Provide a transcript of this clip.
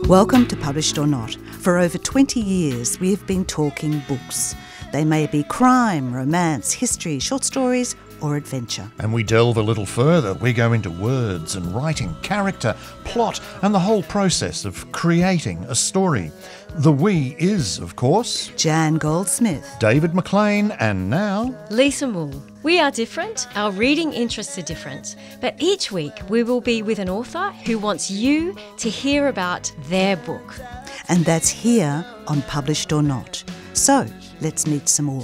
Welcome to Published or Not. For over 20 years, we have been talking books. They may be crime, romance, history, short stories, or adventure. And we delve a little further. We go into words and writing, character, plot, and the whole process of creating a story. The we is, of course, Jan Goldsmith, David McLean, and now Lisa Moule. We are different, our reading interests are different, but each week we will be with an author who wants you to hear about their book. and that's here on Published or Not. So, let's meet some more.